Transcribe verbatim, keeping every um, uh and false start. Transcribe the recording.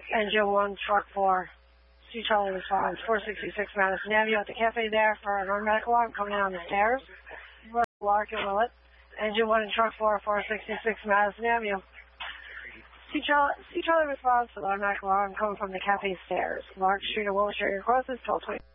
Engine one, truck four. C Charlie responds, four sixty-six Madison Avenue at the cafe there for an automatic alarm coming down the stairs. Lark and Willett. Engine one and truck four, four sixty-six Madison Avenue. C Charlie, C Charlie responds to the automatic alarm coming from the cafe stairs. Lark Street or Willow Street, across is twelve twenty.